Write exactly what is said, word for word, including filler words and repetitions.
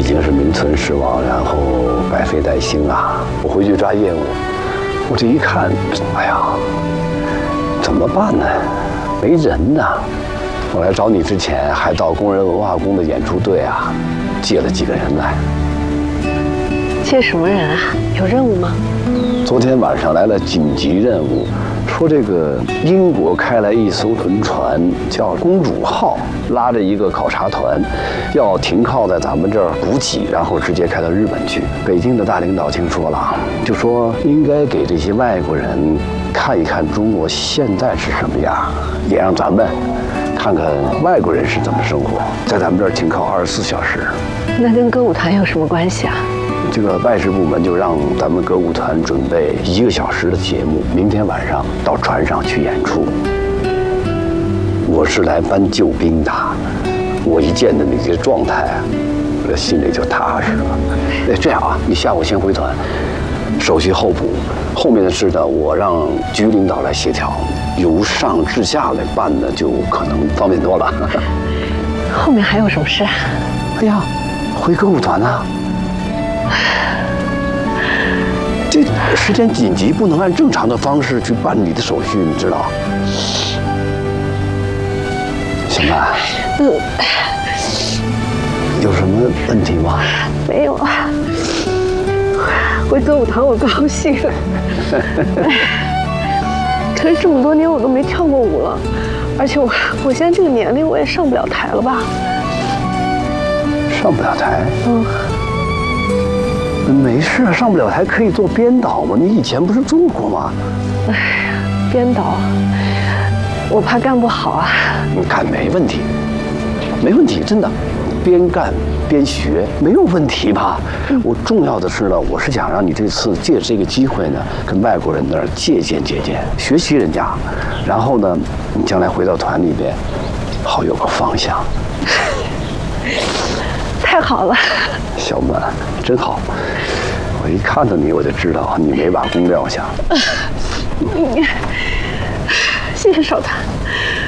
经是名存实亡，然后百废待兴啊。我回去抓业务，我这一看，哎呀，怎么办呢？没人呐。我来找你之前，还到工人文化宫的演出队啊，借了几个人来。 借什么人啊？有任务吗？ 昨天晚上来了紧急任务，说这个英国开来一艘轮船，叫公主号，拉着一个考察团，要停靠在咱们这儿补给，然后直接开到日本去。北京的大领导听说了，就说应该给这些外国人看一看中国现在是什么样，也让咱们看看外国人是怎么生活，在咱们这儿停靠二十四小时。 那跟歌舞团有什么关系啊？ 这个外事部门就让咱们歌舞团准备一个小时的节目，明天晚上到船上去演出。我是来搬救兵的，我一见到你这状态，我这心里就踏实了。哎，这样啊，你下午先回团，手续后补，后面的事呢，我让局领导来协调，由上至下来办呢，就可能方便多了。 后面还有什么事啊？ 哎呀，回歌舞团啊。这时间紧急，不能按正常的方式去办理的手续，你知道？小曼，嗯，有什么问题吗？ 没有啊，回歌舞团我高兴。可是这么多年我都没跳过舞了，而且我我现在这个年龄我也上不了台了吧？ 上不了台？ 嗯。 没事，上不了台可以做编导嘛？你以前不是做过吗？ 哎呀，编导，我怕干不好啊。 你看没问题，没问题，真的，边干边学没有问题吧？嗯、我重要的是呢，我是想让你这次借这个机会呢，跟外国人那儿借鉴借鉴，学习人家，然后呢，你将来回到团里边，好有个方向。 太好了， 小曼，真好。我一看到你，我就知道你没把工撂下。 谢谢少团，